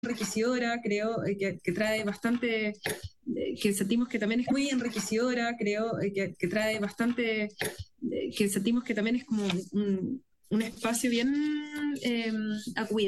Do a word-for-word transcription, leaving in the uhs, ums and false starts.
enriquecedora, creo, eh, que, que trae bastante, eh, que sentimos que también es muy enriquecedora, creo, eh, que, que trae bastante, eh, que sentimos que también es como un, un espacio bien eh, a cuidar.